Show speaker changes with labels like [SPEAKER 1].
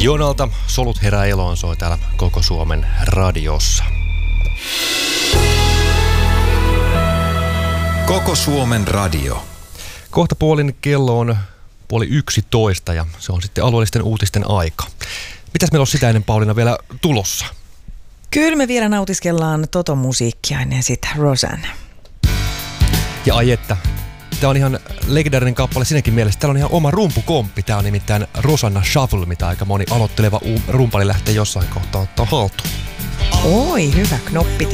[SPEAKER 1] Jonalta Solut herää eloon soi täällä Koko Suomen radiossa.
[SPEAKER 2] Koko Suomen radio.
[SPEAKER 1] Kohta puolin kello on 10:30 ja se on sitten alueellisten uutisten aika. Mitäs meillä on sitä ennen, Pauliina, vielä tulossa?
[SPEAKER 3] Kyllä me vielä nautiskellaan Toto-musiikkia ennen sitä, Rosanne.
[SPEAKER 1] Ja ai että, tämä on ihan legendaarinen kappale siinäkin mielessä. Täällä on ihan oma rumpukomppi. Tämä on nimittäin Rosanna Shuffle, mitä aika moni aloitteleva rumpali lähtee jossain kohtaa ottaa haltuun.
[SPEAKER 3] Oi, hyvä knoppi.